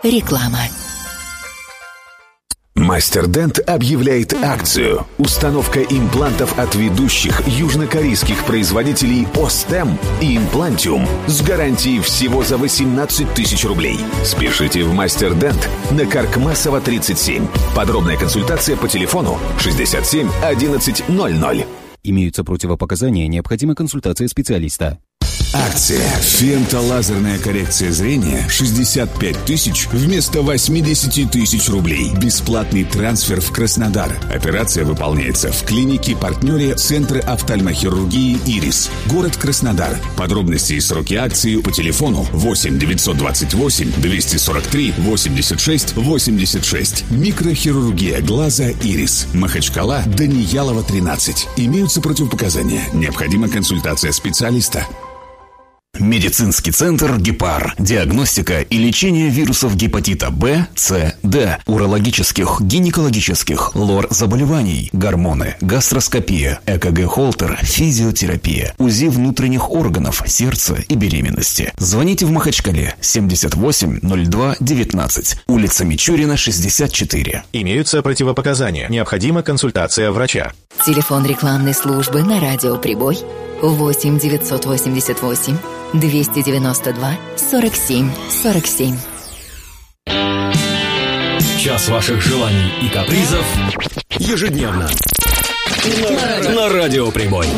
Реклама. Мастер-Дент объявляет акцию. Установка имплантов от ведущих южнокорейских производителей Остем и Имплантиум с гарантией всего за 18 тысяч рублей. Спешите в Мастер-Дент на Каркмасова, 37. Подробная консультация по телефону 67 11 00. Имеются противопоказания, необходима консультация специалиста. Акция «Фемтолазерная коррекция зрения» 65 тысяч вместо 80 тысяч рублей. Бесплатный трансфер в Краснодар. Операция выполняется в клинике-партнере Центра офтальмохирургии «Ирис». Город Краснодар. Подробности и сроки акции по телефону 8 928 243 86 86. Микрохирургия глаза «Ирис». Махачкала, Даниялова, 13. Имеются противопоказания. Необходима консультация специалиста. Медицинский центр «Гепар». Диагностика и лечение вирусов гепатита Б, С, Д, урологических, гинекологических, лор-заболеваний, гормоны, гастроскопия, ЭКГ-холтер, физиотерапия, УЗИ внутренних органов, сердца и беременности. Звоните в Махачкале 78 02 19, улица Мичурина, 64. Имеются противопоказания. Необходима консультация врача. Телефон рекламной службы на радио «Прибой» 8 988 292 47 47. Час ваших желаний и капризов ежедневно на радио «Прибой».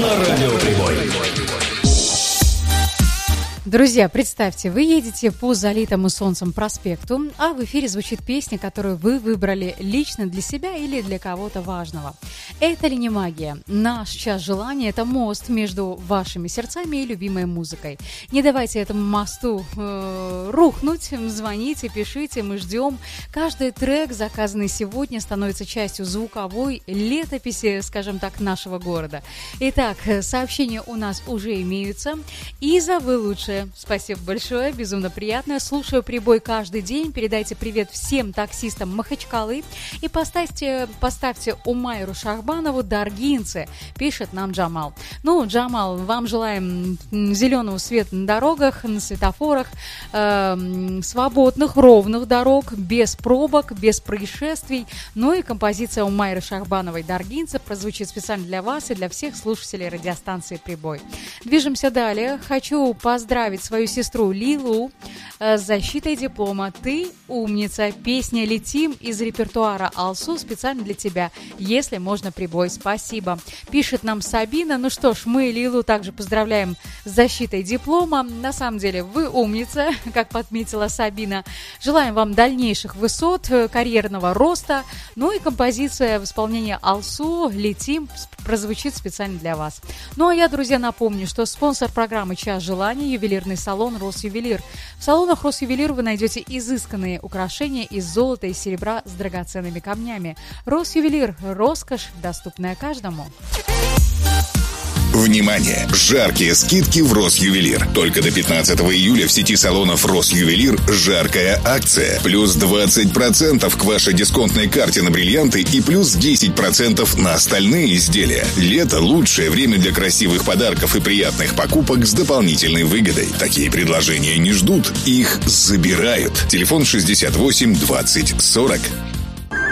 Друзья, представьте, вы едете по залитому солнцем проспекту, а в эфире звучит песня, которую вы выбрали лично для себя или для кого-то важного. Это ли не магия? Наш час желания – это мост между вашими сердцами и любимой музыкой. Не давайте этому мосту рухнуть, звоните, пишите, мы ждем. Каждый трек, заказанный сегодня, становится частью звуковой летописи, скажем так, нашего города. Итак, сообщения у нас уже имеются. Иза, вы лучшие. Спасибо большое, безумно приятно. Слушаю «Прибой» каждый день. Передайте привет всем таксистам Махачкалы и поставьте Умайру Шахбанову «Даргинцы», пишет нам Джамал. Ну, Джамал, вам желаем зеленого света на дорогах, на светофорах, свободных, ровных дорог, без пробок, без происшествий. Ну и композиция Умайры Шахбановой «Даргинцы» прозвучит специально для вас и для всех слушателей радиостанции «Прибой». Движемся далее. Хочу поздравить свою сестру Лилу с защитой диплома. Ты умница. Песня «Летим» из репертуара Алсу специально для тебя. Если можно, «Прибой». Спасибо. Пишет нам Сабина. Ну что ж, мы Лилу также поздравляем с защитой диплома. На самом деле, вы умница, как подметила Сабина. Желаем вам дальнейших высот, карьерного роста. Ну и композиция в исполнении Алсу «Летим» прозвучит специально для вас. Ну а я, друзья, напомню, что спонсор программы «Час желаний» — ювелирный салон «Росювелир». В салонах «Росювелир» вы найдете изысканные украшения из золота и серебра с драгоценными камнями. «Росювелир» — роскошь, доступная каждому. Внимание! Жаркие скидки в Росювелир. Только до 15 июля в сети салонов Росювелир жаркая акция. Плюс 20% к вашей дисконтной карте на бриллианты и плюс 10% на остальные изделия. Лето – лучшее время для красивых подарков и приятных покупок с дополнительной выгодой. Такие предложения не ждут, их забирают. Телефон 68 20 40.